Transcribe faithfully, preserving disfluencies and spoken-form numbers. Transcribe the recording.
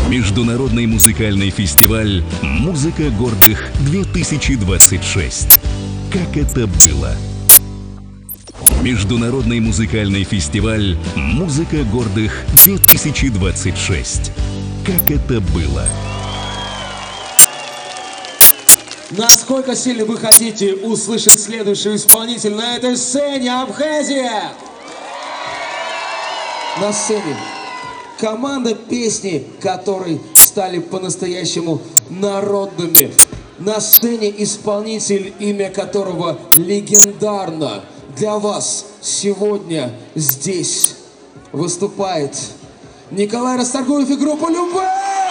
Международный музыкальный фестиваль «Музыка гордых-две тысячи двадцать шесть». Как это было? Международный музыкальный фестиваль «Музыка гордых-две тысячи двадцать шесть». Как это было? Насколько сильно вы хотите услышать следующего исполнителя на этой сцене? Абхазия! На сцене команда песни, которые стали по-настоящему народными. На сцене исполнитель, имя которого легендарно. Для вас сегодня здесь выступает Николай Расторгуев и группа «Любэ».